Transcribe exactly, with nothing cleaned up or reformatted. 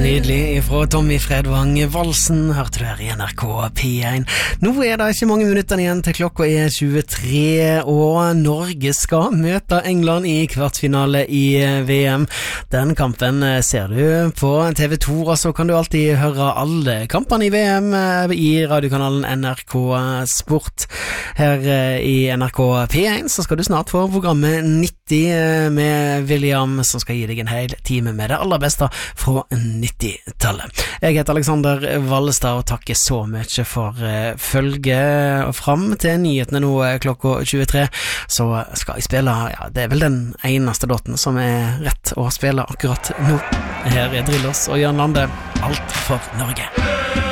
Nydelig fra Tommy Fredvang. Valsen hørte du her i N R K P én. Nå er det ikke mange minutter igjen til klokka er tjuetre, og Norge skal møte England i kvartfinale i V M. Den kampen ser du på T V to, og så kan du alltid høre alle kampene i V M i radiokanalen N R K Sport. Her i N R K P én så skal du snart få programmet nitti med William, som skal gi deg en hel time med det aller beste fra nitti-tallet. Jeg heter Alexander Vallestad og takker så mye for uh, følge og frem til nyhetene nå klokka tjuetre. Så skal jeg spille, ja, det er vel den eneste låten som er rett å spille akkurat nå. Her er Drillos og Jan Lande, Alt for Norge.